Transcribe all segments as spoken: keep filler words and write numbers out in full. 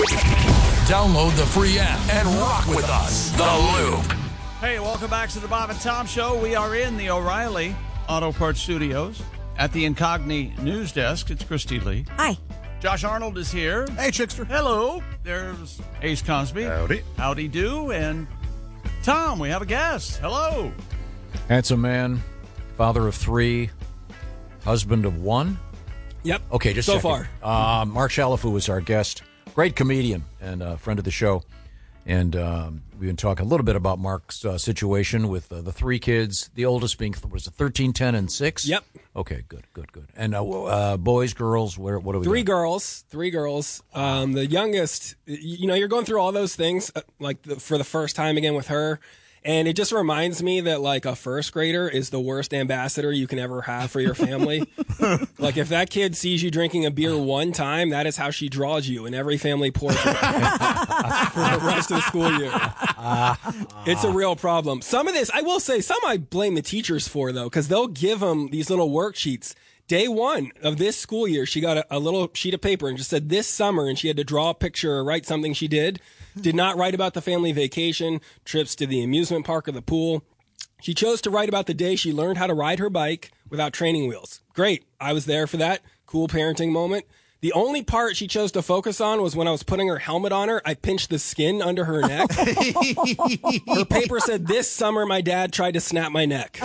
Download the free app and rock with us. The Loop. Hey, welcome back to the Bob and Tom Show. We are in the O'Reilly Auto Parts Studios at the Incogni News Desk. It's Christy Lee. Hi. Josh Arnold is here. Hey, Chickster. Hello. There's Ace Cosby. Howdy. Howdy do. And Tom, we have a guest. Hello. Handsome man, father of three, husband of one. Yep. Okay, just so checking. far. Uh, Mark Shalafu was our guest. Great comedian and a friend of the show. And um, we've been talking a little bit about Mark's uh, situation with uh, the three kids, the oldest being, was it thirteen, ten, and six? Yep. Okay, good, good, good. And uh, uh, boys, girls, where, what do we Three got? girls. Three girls. Um, the youngest, you know, you're going through all those things, uh, like the, for the first time again with her. And it just reminds me that, like, a first grader is the worst ambassador you can ever have for your family. Like, if that kid sees you drinking a beer one time, that is how she draws you in every family portrait for the rest of the school year. It's a real problem. Some of this, I will say, some I blame the teachers for, though, because they'll give them these little worksheets. Day one of this school year, she got a, a little sheet of paper and just said this summer, and she had to draw a picture or write something she did. Did not write about the family vacation, trips to the amusement park or the pool. She chose to write about the day she learned how to ride her bike without training wheels. Great. I was there for that. Cool parenting moment. The only part she chose to focus on was when I was putting her helmet on her, I pinched the skin under her neck. Her paper said, this summer my dad tried to snap my neck.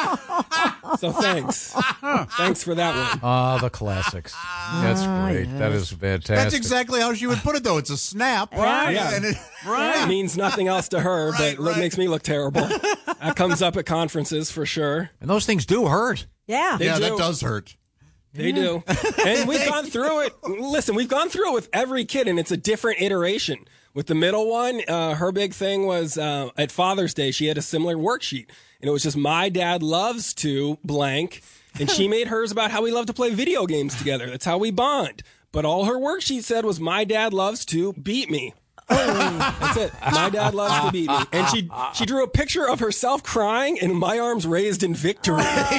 So thanks. Thanks for that one. Ah, the classics. That's great. yes. That is fantastic. That's exactly how she would put it, though. It's a snap. Right. Yeah. And it, It means nothing else to her, Right, but it right. makes me look terrible. That comes up at conferences for sure. And those things do hurt. Yeah. They yeah, do. that does hurt. They do. And we've gone through it. Listen, we've gone through it with every kid, and it's a different iteration. With the middle one, uh, her big thing was uh, at Father's Day, she had a similar worksheet. And it was just, my dad loves to blank. And she made hers about how we love to play video games together. That's how we bond. But all her worksheet said was, my dad loves to beat me. That's it. My dad loves to beat me. And she she drew a picture of herself crying and my arms raised in victory.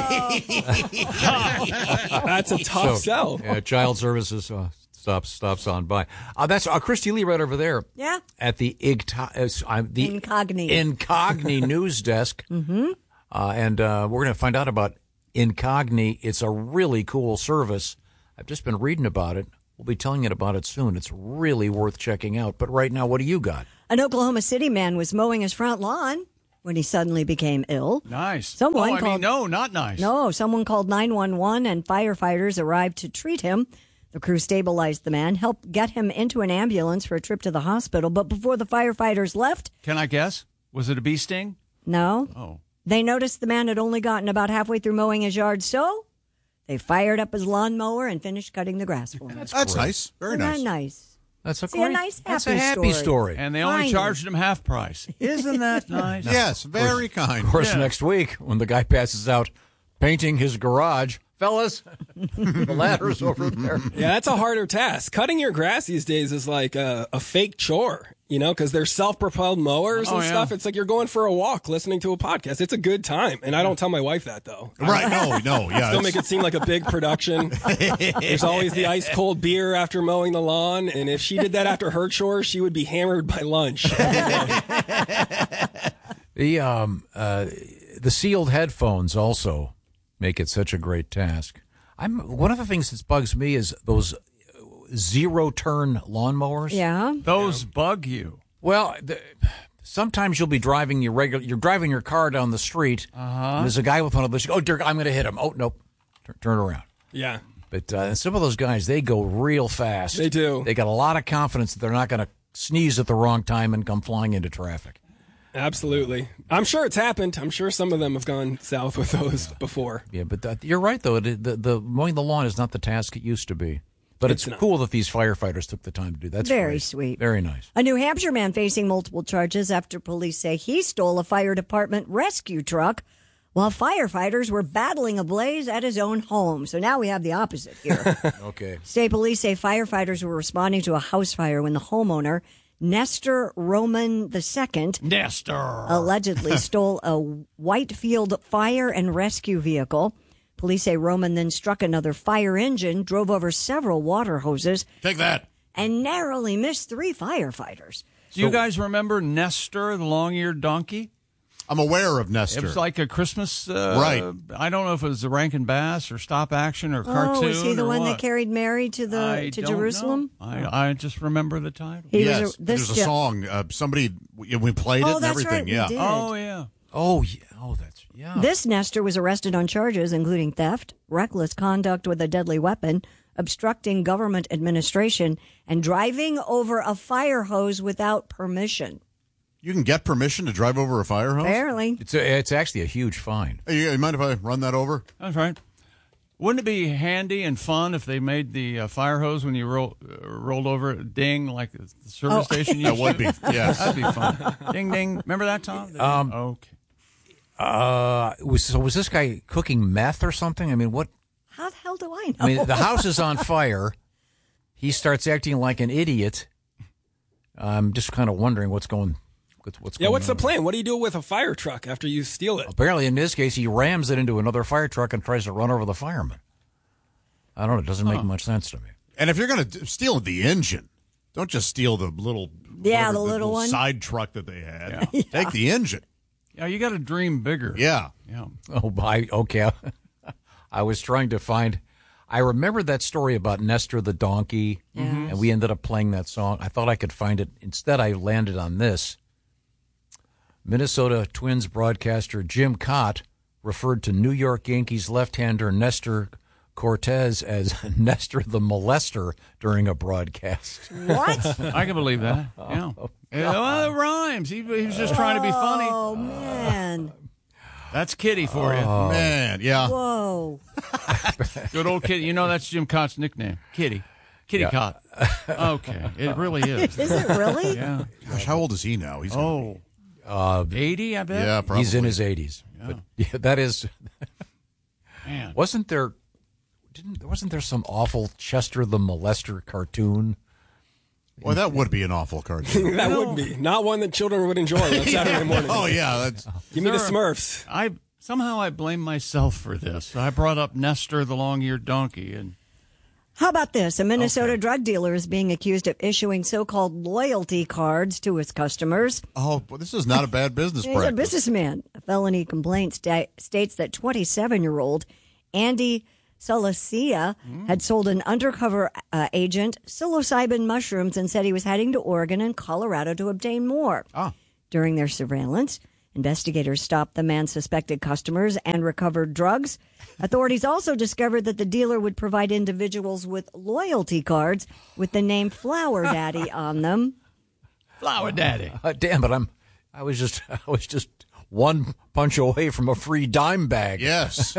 That's a tough So, sell. Yeah, child services uh, stops stops on by. Uh, that's uh, Christy Lee right over there. Yeah. At the Igto- uh, uh, the Incogni. Incogni News Desk. Mm-hmm. Uh, and uh, we're going to find out about Incogni. It's a really cool service. I've just been reading about it. We'll be telling you about it soon. It's really worth checking out. But right now, what do you got? An Oklahoma City man was mowing his front lawn when he suddenly became ill. Nice. Someone oh, I called, mean, no, not nice. No, someone called nine one one and firefighters arrived to treat him. The crew stabilized the man, helped get him into an ambulance for a trip to the hospital. But before the firefighters left, Can I guess? Was it a bee sting? no, Oh. they noticed the man had only gotten about halfway through mowing his yard. So they fired up his lawnmower and finished cutting the grass for him. That's nice. Very Isn't nice. that nice? That's a See, great, a nice, that's happy a happy story. story. And they only Finally. charged him half price. Isn't that nice? Yes, very kind. Of course, Yeah. next week when the guy passes out painting his garage, fellas, the ladder's over there. Yeah, that's a harder task. Cutting your grass these days is like a, a fake chore, you know, because they're self-propelled mowers Oh, and yeah. stuff. It's like you're going for a walk listening to a podcast. It's a good time. And I don't tell my wife that, though. Right, no, no, yeah. Don't it's- make it seem like a big production. There's always the ice cold beer after mowing the lawn, and if she did that after her chores, she would be hammered by lunch. The um uh the sealed headphones also make it such a great task. I'm one of the things that bugs me is those zero turn lawnmowers. Yeah. Those bug you. Well, the, sometimes you'll be driving your regular you're driving your car down the street. Uh-huh. And there's a guy with one of those. Oh, Dirk, I'm going to hit him. Oh, nope. Turn, turn around. Yeah. But uh, some of those guys, they go real fast. They do. They got a lot of confidence that they're not going to sneeze at the wrong time and come flying into traffic. Absolutely. I'm sure it's happened. I'm sure some of them have gone south with those before. Yeah, but that, you're right, though. The, the, the mowing the lawn is not the task it used to be. But it's, It's not. cool that these firefighters took the time to do that. That's Very great. sweet. Very nice. A New Hampshire man facing multiple charges after police say he stole a fire department rescue truck while firefighters were battling a blaze at his own home. So now we have the opposite here. Okay. State police say firefighters were responding to a house fire when the homeowner, Nestor Roman the Second, Nestor. allegedly stole a Whitefield fire and rescue vehicle. Police say Roman then struck another fire engine, drove over several water hoses, Take that. and narrowly missed three firefighters. Do you guys remember Nestor, the long-eared donkey? I'm aware of Nestor. It was like a Christmas, uh, Right. I don't know if it was the Rankin Bass or stop action or cartoon. Oh, was he the or one what. that carried Mary to the I to don't Jerusalem? know. I, I just remember the title. He yes, was a, this there's a ju- song. Uh, somebody we we played it Oh, and that's everything. right, we yeah. did. Oh, yeah. Oh, yeah. Oh, that's yeah. This Nestor was arrested on charges including theft, reckless conduct with a deadly weapon, obstructing government administration, and driving over a fire hose without permission. You can get permission to drive over a fire hose? Apparently. It's a, it's actually a huge fine. Hey, you mind if I run that over? That's right. Wouldn't it be handy and fun if they made the uh, fire hose when you roll, uh, rolled over it ding like the service Oh. station used That would to? be, yes. That'd be fun. Ding, ding. Remember that, Tom? Um, okay. Uh, was so was this guy cooking meth or something? I mean, what? How the hell do I know? I mean, the house is on fire. He starts acting like an idiot. I'm just kind of wondering what's going. What's, what's Yeah, going what's on. the plan? What do you do with a fire truck after you steal it? Apparently, in this case, he rams it into another fire truck and tries to run over the fireman. I don't know. It doesn't make much sense to me. And if you're going to steal the engine, don't just steal the little Yeah, whatever, the little one. side truck that they had. Take the engine. Yeah, you got to dream bigger. Yeah. Yeah. Oh, I, okay. I was trying to find. I remember that story about Nestor the donkey, and we ended up playing that song. I thought I could find it. Instead, I landed on this. Minnesota Twins broadcaster Jim Cott referred to New York Yankees left-hander Nestor Cortez as Nestor the molester during a broadcast. What? I can believe that. Yeah. Yeah, well, it rhymes. He, he was just trying to be funny. Oh, man. That's Kitty for you. Man, yeah. Whoa. Good old Kitty. You know that's Jim Cott's nickname. Kitty. Kitty Cott. Okay. It really is. Is it really? Yeah. Gosh, how old is he now? He's gonna Oh. Uh, eighty, I bet? be- yeah, probably. he's in his eighties. But yeah, that is. Man. Wasn't there? Didn't wasn't there some awful Chester the molester cartoon? Well, that would be an awful cartoon. That would be. Not one that children would enjoy on Saturday morning. Oh, yeah. That's, Give me the Sir. Smurfs. I somehow I blame myself for this. I brought up Nestor the long-eared donkey, and How about this? A Minnesota drug dealer is being accused of issuing so-called loyalty cards to his customers. oh, but this is not a bad business He's a practice. businessman. A felony complaint sta- states that twenty-seven-year-old Andy Salacia had sold an undercover uh, agent psilocybin mushrooms and said he was heading to Oregon and Colorado to obtain more. Ah. During their surveillance, investigators stopped the man's suspected customers and recovered drugs. Authorities also discovered that the dealer would provide individuals with loyalty cards with the name Flower Daddy on them. Flower Daddy. Uh, damn it! I'm. I was just. I was just one punch away from a free dime bag. Yes.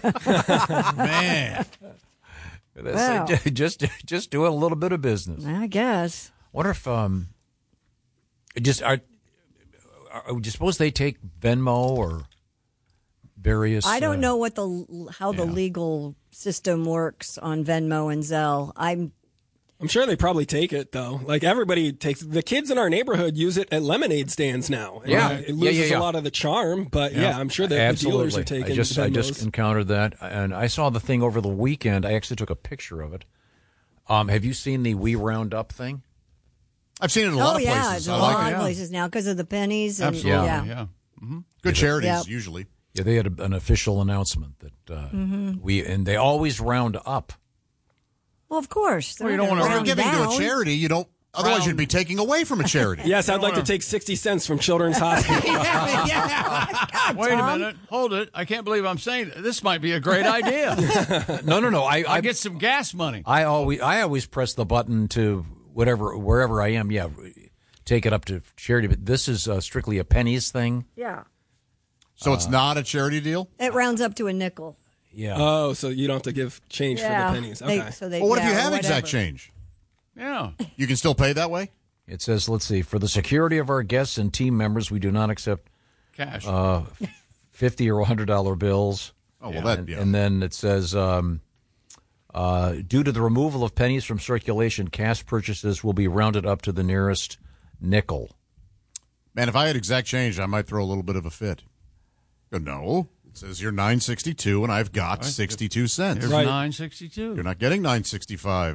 Man. That's Wow. like, just just doing a little bit of business. I guess. Wonder if um, just are. are do you suppose they take Venmo or various? I don't uh, know what the how the legal system works on Venmo and Zelle. I'm I'm sure they probably take it though. Like everybody takes the kids in our neighborhood use it at lemonade stands now. And, Yeah. uh, it Yeah, loses yeah, yeah. a lot of the charm. But yeah, I'm sure that the Absolutely. dealers are taking I just I just Venmos. encountered that, and I saw the thing over the weekend. I actually took a picture of it. Um, have you seen the We Round Up thing? I've seen it in a oh lot of yeah, places. it's I a like lot it. of places now because of the pennies. And, Absolutely. Yeah. Yeah. Good charities, Yep. usually. Yeah, they had a, an official announcement that uh, Mm-hmm. we and they always round up. Well, of course. Well, you They're don't not wanna If you're gonna giving round to a down. charity, you don't. Otherwise, you'd be taking away from a charity. Yes, I'd don't like wanna- to take sixty cents from Children's Hospital. Wait a Tom. minute. Hold it. I can't believe I'm saying it. This might be a great idea. No, no, no. I I'll I, get some gas money. I always I always press the button to whatever wherever I am. Yeah, take it up to charity. But this is uh, strictly a pennies thing. Yeah, So it's not a charity deal? it rounds up to a nickel. Yeah. Oh, so you don't have to give change Yeah, for the pennies. They- Okay. so they, Well, what yeah, if you or have exact whatever. change? Yeah. You can still pay that way? It says, let's see, for the security of our guests and team members, we do not accept Cash. uh, fifty or one hundred dollar bills. Oh, well, that, And, yeah. and then it says, um, uh, due to the removal of pennies from circulation, cash purchases will be rounded up to the nearest nickel. Man, if I had exact change, I might throw a little bit of a fit. Go, no. It says you're nine sixty-two, and I've got sixty-two cents. There's Right. nine sixty-two. You're not getting nine sixty-five.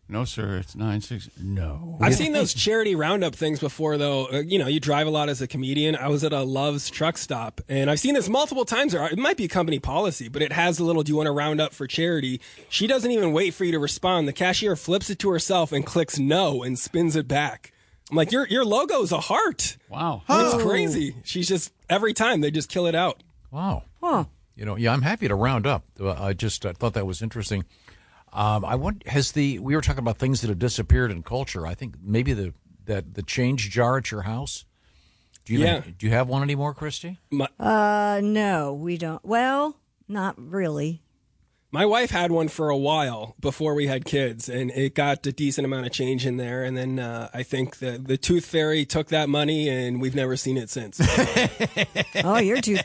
No, sir. It's nine six. No. I've seen those charity roundup things before, though. Uh, you know, you drive a lot as a comedian. I was at a Love's truck stop, and I've seen this multiple times. It might be company policy, but it has a little, do you want to round up for charity? She doesn't even wait for you to respond. The cashier flips it to herself and clicks no and spins it back. I'm like, your your logo is a heart. Wow. It's crazy. She's just, every time, they just kill it out. Wow. Huh. You know, yeah, I'm happy to round up. Uh, I just uh, thought that was interesting. Um, I want has the we were talking about things that have disappeared in culture. I think maybe the that the change jar at your house. Do you Yeah. do you have one anymore, Christy? My, Uh, no, we don't. Well, not really. my wife had one for a while before we had kids, and it got a decent amount of change in there. And then uh, I think the, the Tooth Fairy took that money, and we've never seen it since. Oh, you're too.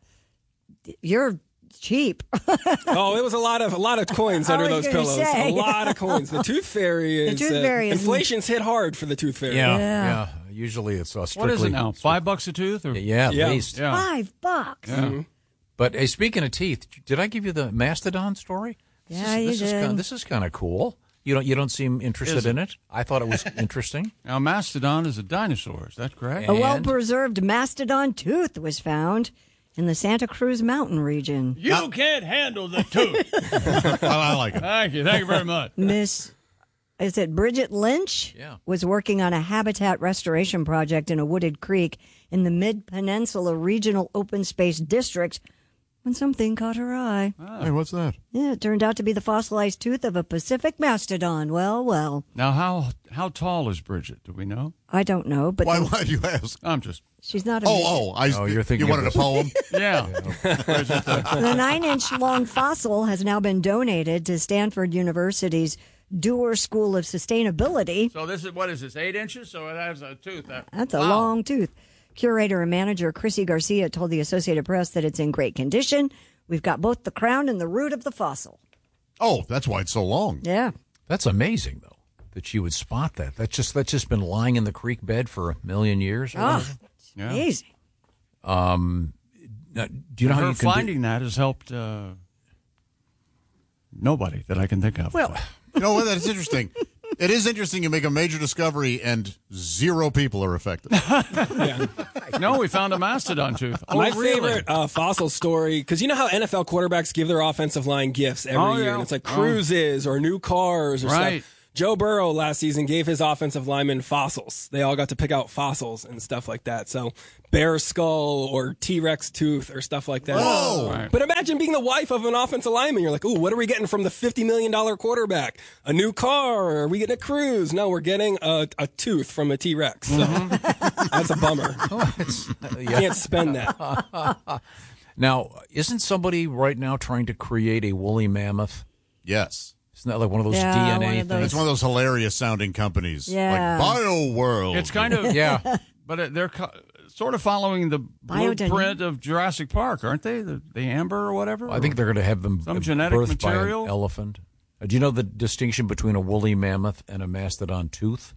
You're cheap. Oh, it was a lot of a lot of coins under I was those gonna pillows. say. A lot of coins. The Tooth Fairy is Tooth uh, Fairy is- inflation's hit hard for the Tooth Fairy. Yeah, Yeah. Usually it's uh, strictly. What is it now? Five bucks a tooth? Or? Yeah, at Yeah. least. Yeah. Five bucks. Yeah. But hey, speaking of teeth, did I give you the mastodon story? This Yeah, is, you this Is did. kind, this is kind of cool. You don't you don't seem interested Is it? in it. I thought it was interesting. Now, mastodon is a dinosaur. Is that correct? A And- well-preserved mastodon tooth was found in the Santa Cruz mountain region. You can't handle the tooth. I, I like it. Thank you. Thank you very much. Miss, is it Bridget Lynch? Yeah. Was working on a habitat restoration project in a wooded creek in the Mid-Peninsula Regional Open Space District when something caught her eye. Hey, what's that? Yeah, it turned out to be the fossilized tooth of a Pacific mastodon. Well, well, Now, how how tall is Bridget? Do we know? I don't know, but Why? the- Why do you ask? I'm just. she's not a Oh, oh, I. Oh, you're thinking you of wanted a this. poem? Yeah. The nine-inch long fossil has now been donated to Stanford University's Dewar School of Sustainability. So this is what is this? Eight inches? So it has a tooth. That, That's a wow. long tooth. Curator and manager Chrissy Garcia told the Associated Press that it's in great condition. We've got both the crown and the root of the fossil. Oh, that's why it's so long. Yeah. That's amazing, though, that you would spot that. That's just that's just been lying in the creek bed for a million years. or Oh, whatever. Yeah. amazing. Now, do you know how Her you can do- finding that has helped uh, nobody that I can think of. Well, You know what? That's interesting. It is interesting. You make a major discovery and zero people are affected. no, we found a mastodon tooth. Oh, My really? favorite uh, fossil story, because you know how N F L quarterbacks give their offensive line gifts every Oh, year, yeah. and it's like Oh. cruises or new cars or Right. stuff. Joe Burrow last season gave his offensive linemen fossils. They all got to pick out fossils and stuff like that. So bear skull or T-Rex tooth or stuff like that. Whoa. Right. But imagine being the wife of an offensive lineman. You're like, ooh, what are we getting from the fifty million dollars quarterback? A new car? Are we getting a cruise? No, we're getting a, a tooth from a T-Rex. So that's a bummer. You can't spend that. now, isn't somebody right now trying to create a woolly mammoth? Yes. Isn't that like one of those Yeah, D N A one of those- things? It's one of those hilarious sounding companies. Yeah. Like BioWorld. It's kind of Yeah. but it- they're co- sort of following the Biodynamic. blueprint of Jurassic Park, aren't they? The, the amber or whatever. I think they're going to have them Some uh, genetic birthed by material? an elephant. Uh, do you know the distinction between a woolly mammoth and a mastodon tooth?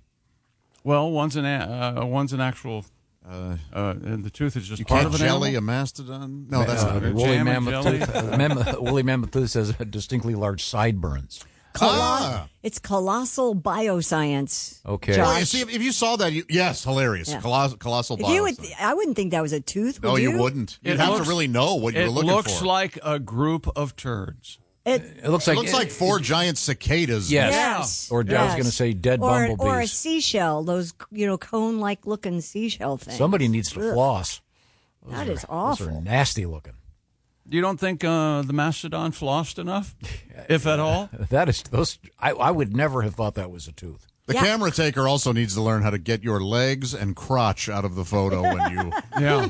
Well, one's an a- uh, one's an actual. Uh, and the tooth is just You part can't of an jelly animal. a mastodon? No, that's Uh, not it. woolly Jam and mammoth jelly? tooth. Uh, mammoth, woolly mammoth tooth has distinctly large sideburns. Ah. It's colossal bioscience. Okay. Josh. Well, you see, if, if you saw that, you, yes, hilarious. Yeah. Colossal, colossal If you bioscience. would, I wouldn't think that was a tooth. No, would you you wouldn't. You'd It have looks- to really know what you It were looking looks for. like a group of turds. It, It looks it like looks like four giant cicadas. Yes. yes. Or I was yes. going to say dead or, bumblebees. Or a seashell, those, you know, cone-like looking seashell things. Somebody needs to Ugh. floss. That is Those are awful. nasty looking. You don't think uh, the mastodon flossed enough, if at all? That is those. I, I would never have thought that was a tooth. The Yeah. camera taker also needs to learn how to get your legs and crotch out of the photo when you. Yeah,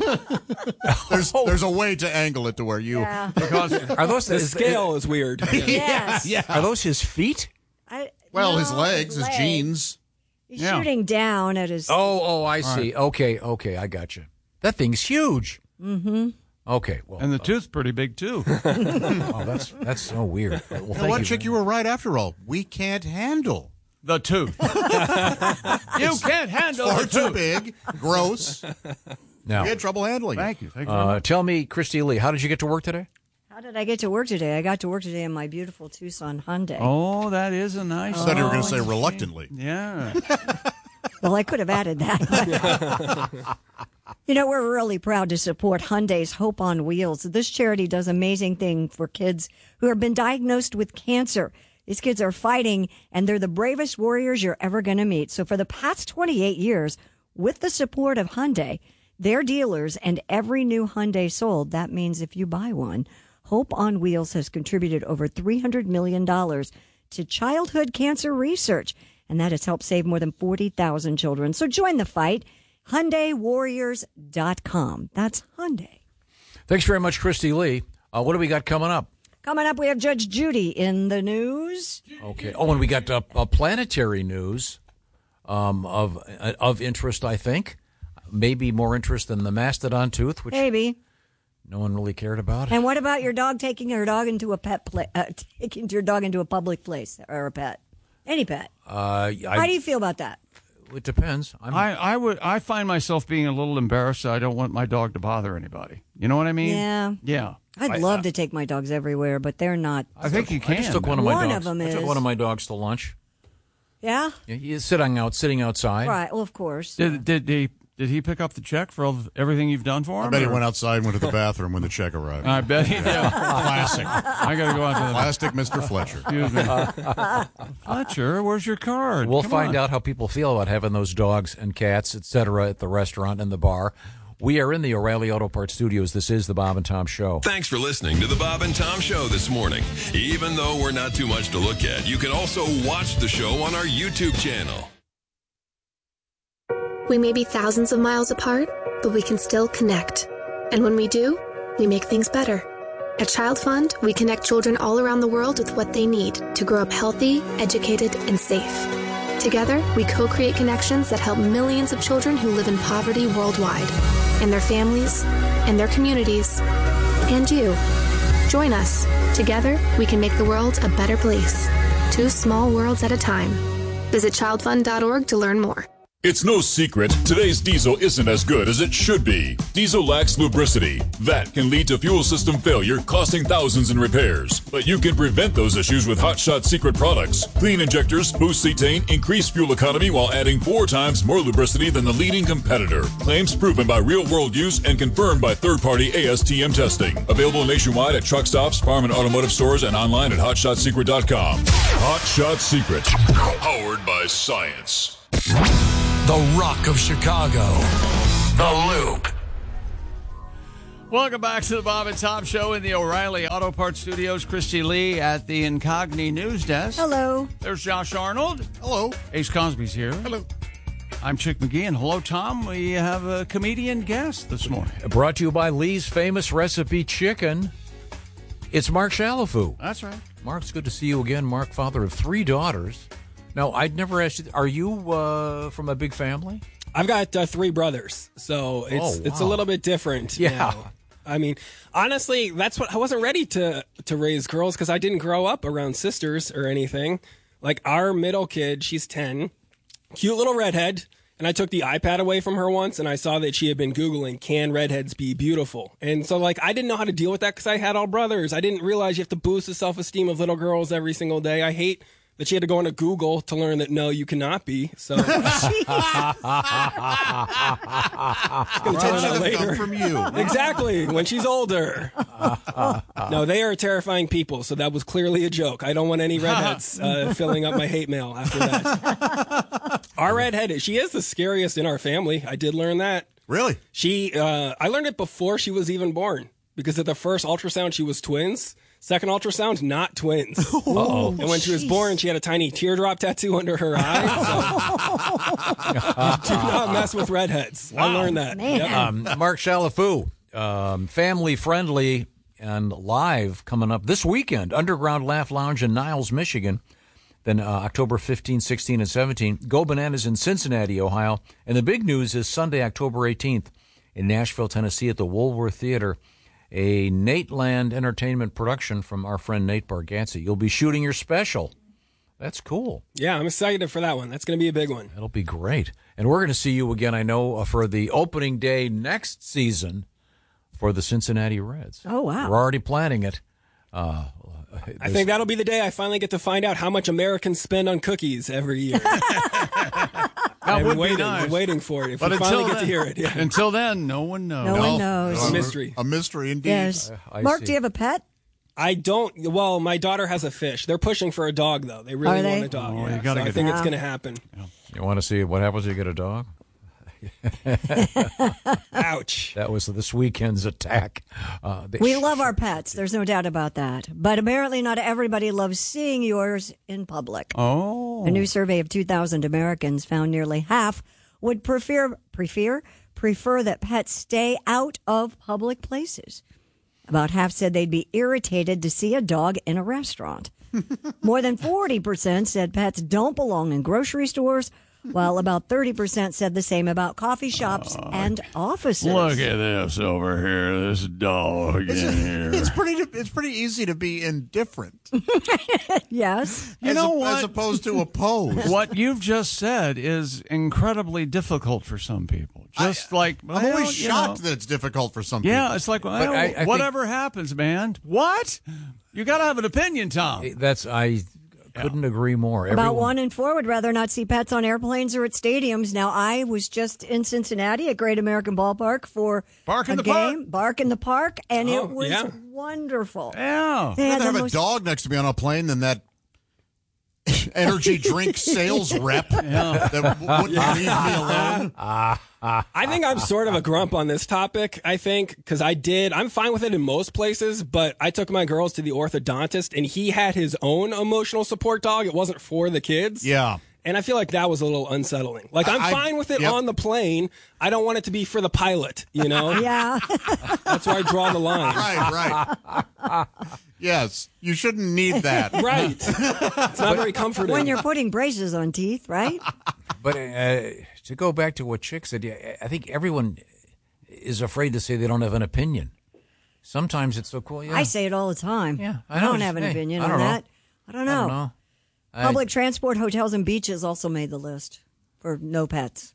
There's there's a way to angle it to where you. Yeah. because Are those The is- scale is weird. Yes. Yeah. Are those his feet? I, Well, no, his legs, his leg. jeans. He's Yeah. shooting down at his. Oh, oh, I see. Okay, okay, I got you. That thing's huge. Mm-hmm. Okay, well, and the tooth's pretty big too. oh, that's that's so weird. Well, You know thank what, you. chick? You were right after all. We can't handle. The tooth. You can't handle Far the too tooth. big, gross. Now, We had trouble handling it. Thank you. Thank you. very uh, much. tell me, Christy Lee, how did you get to work today? How How did I get to work today? I got to work today in my beautiful Tucson Hyundai. Oh, that is a nice. I thought you were going to Oh, say reluctantly. Yeah. Well, I could have added that. You know, we're really proud to support Hyundai's Hope on Wheels. This charity does amazing things for kids who have been diagnosed with cancer. These kids are fighting, and they're the bravest warriors you're ever going to meet. So for the past twenty-eight years, with the support of Hyundai, their dealers, and every new Hyundai sold, that means if you buy one, Hope on Wheels has contributed over three hundred million dollars to childhood cancer research, and that has helped save more than forty thousand children. So join the fight. Hyundai Warriors dot com. That's Hyundai. Thanks very much, Christy Lee. Uh, what do we got coming up? Coming up, we have Judge Judy in the news. Okay. Oh, and we got uh, uh, planetary news um, of uh, of interest, I think. Maybe more interest than the mastodon tooth, which Maybe. no one really cared about. And what about your dog taking your dog into a pet pla- uh, taking your dog into a public place or a pet? Any pet. Uh, How I, do you feel about that? it depends. I'm, I, I would I find myself being a little embarrassed. I don't want my dog to bother anybody. You know what I mean? Yeah. Yeah. I'd I- love I- to take my dogs everywhere, but they're not. I think you can. I just took one of my One dogs. of them I took is- one of my dogs to lunch. Yeah? Yeah, he's sitting out, sitting outside. Right. Well, of course. Did, did he did he pick up the check for all, everything you've done for him? I bet he or- went outside and went to the bathroom when the check arrived. I bet he did. Classic. I got to go out to the. Classic Mister Fletcher. Excuse me. Fletcher, where's your card? We'll Come find on. out how people feel about having those dogs and cats, et cetera, at the restaurant and the bar. We are in the O'Reilly Auto Parts studios. This is the Bob and Tom Show. Thanks for listening to the Bob and Tom Show this morning. Even though we're not too much to look at, you can also watch the show on our YouTube channel. We may be thousands of miles apart, but we can still connect. And when we do, we make things better. At Child Fund, we connect children all around the world with what they need to grow up healthy, educated, and safe. Together, we co-create connections that help millions of children who live in poverty worldwide, and their families, and their communities, and you. Join us. Together, we can make the world a better place. Two small worlds at a time. Visit child fund dot org to learn more. It's no secret, today's diesel isn't as good as it should be. Diesel lacks lubricity. That can lead to fuel system failure, costing thousands in repairs. But you can prevent those issues with Hot Shot Secret products. Clean injectors, boost cetane, increase fuel economy while adding four times more lubricity than the leading competitor. Claims proven by real-world use and confirmed by third-party A S T M testing. Available nationwide at truck stops, farm and automotive stores, and online at hot shot secret dot com. Hot Shot Secret. Powered by science. The Rock of Chicago. The Loop. Welcome back to the Bob and Tom Show in the O'Reilly Auto Parts Studios. Christy Lee at the Incogni News Desk. Hello. There's Josh Arnold. Hello. Ace Cosby's here. Hello. I'm Chick McGee, and hello, Tom. We have a comedian guest this morning. Brought to you by Lee's Famous Recipe Chicken. It's Mark Shalafoo. That's right. Mark, it's good to see you again. Mark, father of three daughters. Now, I'd never asked you, are you uh, from a big family? I've got uh, three brothers, so it's Oh, it's a wow. little bit different. Yeah. now. I mean, honestly, that's what I wasn't ready to to raise girls because I didn't grow up around sisters or anything. Like our middle kid, she's ten, cute little redhead, and I took the iPad away from her once, and I saw that she had been Googling, can redheads be beautiful? And so, like, I didn't know how to deal with that because I had all brothers. I didn't realize you have to boost the self-esteem of little girls every single day. I hate that she had to go into Google to learn that, no, you cannot be. So she's going to tell her that Come later. from you. Exactly, when she's older. No, they are terrifying people, so that was clearly a joke. I don't want any redheads uh, filling up my hate mail after that. Our redhead, she is the scariest in our family. I did learn that. Really? She, uh, I learned it before she was even born, because at the first ultrasound, she was twins. Second ultrasound, not twins. Uh-oh. And when she was born, she had a tiny teardrop tattoo under her eye. So do not mess with redheads. I learned that. Man. Yep. Um, Mark Shalafoo, um, family friendly and live coming up this weekend. Underground Laugh Lounge in Niles, Michigan. Then uh, October fifteenth, sixteenth, and seventeenth. Go Bananas in Cincinnati, Ohio. And the big news is Sunday, October eighteenth in Nashville, Tennessee at the Woolworth Theater. A Nate Land Entertainment production from our friend Nate Bargatze. You'll be shooting your special. That's cool. Yeah, I'm excited for that one. That's going to be a big one. That'll be great. And we're going to see you again, I know, uh, for the opening day next season for the Cincinnati Reds. Oh, wow. We're already planning it. Uh, I think that'll be the day I finally get to find out how much Americans spend on cookies every year. I'm would be waiting, nice. I'm waiting for it. If But we until finally get then, to hear it. Yeah. Until then, no one knows. No one knows. It's a mystery. A mystery indeed. Yes. I Mark, see. do you have a pet? I don't. Well, my daughter has a fish. They're pushing for a dog, though. They really Are they? want a dog. Oh, yeah. you gotta so I get think a- it's going to happen. You want to see what happens when you get a dog? Ouch. That was this weekend's attack. Uh, they- We love our pets. There's no doubt about that. But apparently, not everybody loves seeing yours in public. Oh. A new survey of two thousand Americans found nearly half would prefer prefer prefer that pets stay out of public places. About half said they'd be irritated to see a dog in a restaurant. More than forty percent said pets don't belong in grocery stores, while about thirty percent said the same about coffee shops and offices. Look at this over here. This dog in here. It's pretty. It's pretty easy to be indifferent. Yes. You as know a- what? As opposed to oppose. What you've just said is incredibly difficult for some people. Just like, I'm well, always you shocked know. that it's difficult for some Yeah, people. it's like, well, I- I think- whatever happens, man. What? You got to have an opinion, Tom. That's I couldn't agree more. About Everyone- one in four would rather not see pets on airplanes or at stadiums. Now, I was just in Cincinnati at Great American Ballpark for Bark in a the park. game, Bark in the Park, and Oh, it was yeah. wonderful. Yeah. They I'd had rather the have most- a dog next to me on a plane than that energy drink sales rep that w- wouldn't leave me alone. I think I'm sort of a grump on this topic, I think, because I did. I'm fine with it in most places, but I took my girls to the orthodontist, and he had his own emotional support dog. It wasn't for the kids. Yeah. And I feel like that was a little unsettling. Like, I'm I- fine with it yep. on the plane. I don't want it to be for the pilot, you know? Yeah. That's where I draw the line. Right, right. Yes, you shouldn't need that. Right. It's not very comforting. When you're putting braces on teeth, right? But uh, to go back to what Chick said, yeah, I think everyone is afraid to say they don't have an opinion. Sometimes it's so cool. Yeah. I say it all the time. Yeah, I I, know. don't have an Hey, opinion I on don't know. that. I don't I know. don't know. I- Public transport, hotels, and beaches also made the list for no pets.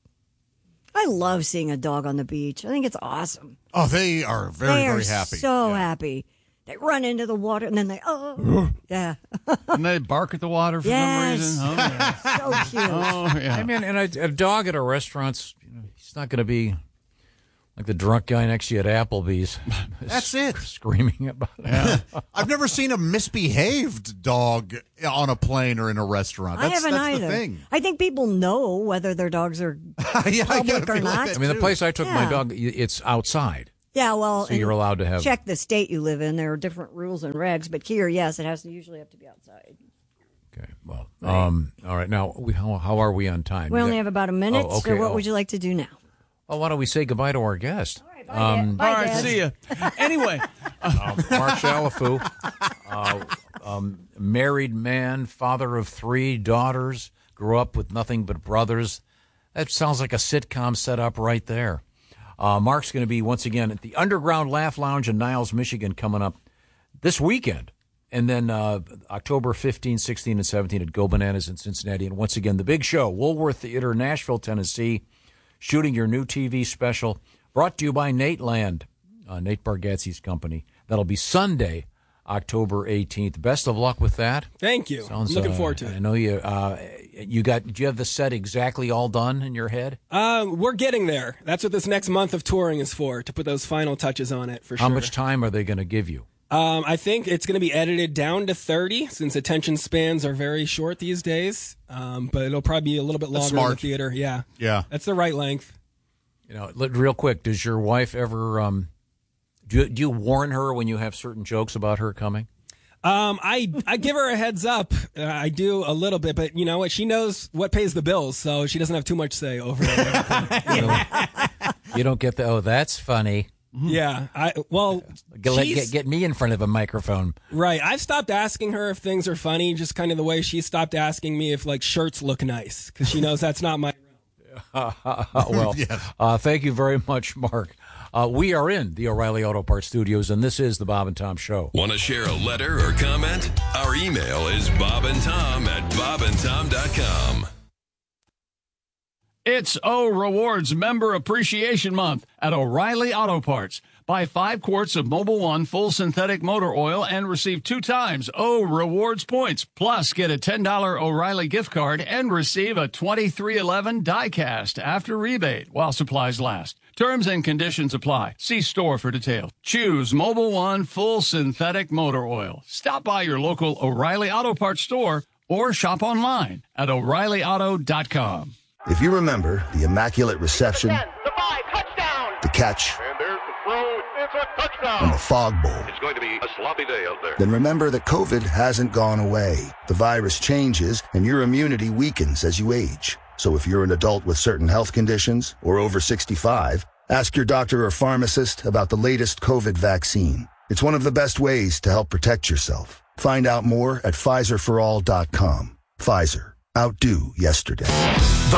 I love seeing a dog on the beach. I think it's awesome. Oh, they are very, they are very happy. so Yeah. happy. They run into the water and then they, oh, yeah. And they bark at the water for Yes. some reason. Oh, yeah. So cute. Oh, yeah. I mean, and a, a dog at a restaurant's, you know, he's not going to be like the drunk guy next to you at Applebee's. That's it. Screaming about it. I've never seen a misbehaved dog on a plane or in a restaurant. That's, I haven't that's either. the thing. I think people know whether their dogs are Yeah, I public gotta or feel like not. that I mean, the too. place I took my Yeah. dog, y- it's outside. Yeah, well, So you're and allowed to have- check the state you live in. There are different rules and regs, but here, yes, it has to usually have to be outside. Okay, well, um, all right. Now, we, how, how are we on time? We You only got- have about a minute, Oh, so okay. what Oh. would you like to do now? Oh, why don't we say goodbye to our guest? Bye, Dad. Bye, All right, Dad. see ya. Anyway, Um, Mark Shalafu, uh, um, married man, father of three daughters, grew up with nothing but brothers. That sounds like a sitcom set up right there. Uh, Mark's going to be, once again, at the Underground Laugh Lounge in Niles, Michigan, coming up this weekend. And then uh, October fifteenth, sixteenth, and seventeenth at Go Bananas in Cincinnati. And once again, the big show, Woolworth Theater, Nashville, Tennessee, shooting your new T V special, brought to you by Nate Land, uh, Nate Bargatze's company. That'll be Sunday, October eighteenth. Best of luck with that. Thank you. Sounds, I'm looking uh, forward to it. I know you. Uh, you got. Do you have the set exactly all done in your head? Um, we're getting there. That's what this next month of touring is for, to put those final touches on it, for How sure. much time are they going to give you? Um, I think it's going to be edited down to thirty, since attention spans are very short these days. Um, but it'll probably be a little bit That's longer in the smart. theater. Yeah. Yeah. That's the right length. You know, li- real quick. Does your wife ever? Um, do you, do you warn her when you have certain jokes about her coming? Um, I, I give her a heads up. Uh, I do a little bit, but you know what? She knows what pays the bills, so she doesn't have too much say over it. You know, you don't get the. Oh, that's funny. Yeah. I well, Get, let- she's- get, get me in front of a microphone. right. I've stopped asking her if things are funny, just kind of the way she stopped asking me if like shirts look nice, because she knows that's not my. Uh, well, uh, thank you very much, Mark. Uh, we are in the O'Reilly Auto Parts Studios, and this is the Bob and Tom Show. Want to share a letter or comment? Our email is bobandtom at bobandtom dot com. it's O Rewards Member Appreciation Month at O'Reilly Auto Parts. Buy five quarts of Mobil One full synthetic motor oil and receive two times O Rewards points. Plus, get a ten dollars O'Reilly gift card and receive a twenty-three eleven die-cast after rebate while supplies last. Terms and conditions apply. See store for details. Choose Mobil One full synthetic motor oil. Stop by your local O'Reilly Auto Parts store or shop online at O'Reilly Auto dot com. If you remember the Immaculate Reception, the, ten, the, five, touchdown. the catch, and there's the throw, it's a touchdown. and the Fog Bowl, it's going to be a sloppy day out there. Then remember that COVID hasn't gone away. The virus changes, and your immunity weakens as you age. So if you're an adult with certain health conditions or over sixty-five, ask your doctor or pharmacist about the latest COVID vaccine. It's one of the best ways to help protect yourself. Find out more at Pfizer for all dot com. Pfizer. Outdo yesterday.